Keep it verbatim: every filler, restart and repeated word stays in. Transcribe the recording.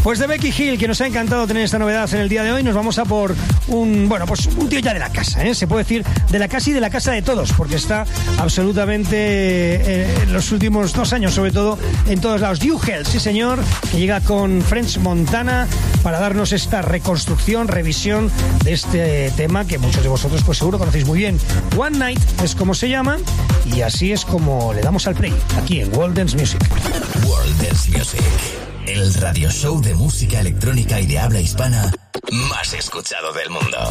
Pues de Becky Hill, que nos ha encantado tener esta novedad en el día de hoy, nos vamos a por un, bueno, pues un tío ya de la casa, ¿eh? Se puede decir de la casa y de la casa de todos, porque está absolutamente eh, en los últimos dos años, sobre todo, en todos lados. Dew Hell, sí señor, que llega con French Montana para darnos esta reconstrucción, revisión de este tema que muchos de vosotros pues seguro conocéis muy bien. One Night es como se llama, y así es como le damos al play, aquí en World Dance Music. World Dance Music, el radio show de música electrónica y de habla hispana más escuchado del mundo.